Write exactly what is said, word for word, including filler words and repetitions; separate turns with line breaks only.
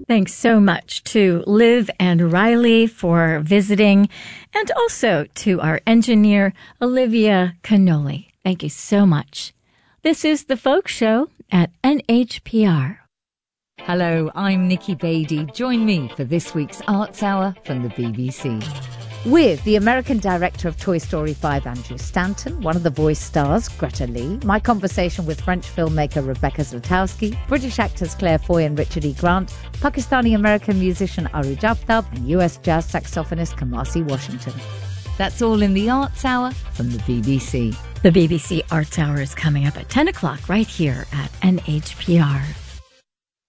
Thanks so much to Liv and Riley for visiting, and also to our engineer, Olivia Cannoli. Thank you so much. This is The Folk Show at N H P R.
Hello, I'm Nikki Beattie. Join me for this week's Arts Hour from the B B C. With the American director of Toy Story five, Andrew Stanton, one of the voice stars, Greta Lee, my conversation with French filmmaker Rebecca Zlotowski, British actors Claire Foy and Richard E. Grant, Pakistani-American musician Aruj Aftab, and U S jazz saxophonist Kamasi Washington. That's all in the Arts Hour from the B B C.
The B B C Arts Hour is coming up at ten o'clock right here at N H P R.